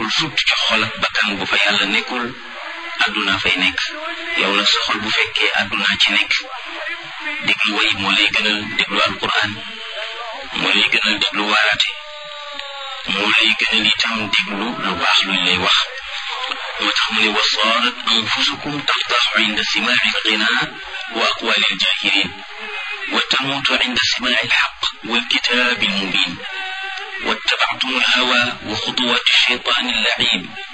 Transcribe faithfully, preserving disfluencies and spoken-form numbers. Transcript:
sut ci xol ak bakkan bu fa yàlla nekkul àdduna fay nekk yow nag sa xol bu fekkee àdduna ci nekk déglu way moo lay gënal déglu alquran moo lay gënal déglu waaraate moo lay gënal itam déglu lu baax luñ lay wax moo tax mu ne wa saarat anfusukum tartaxu inda simaai alginaa wa aqwali aljahilin wa tamuutu inda simaai alxaq walkitaabi almubin واتبعتم الهوى وخطوات الشيطان اللعين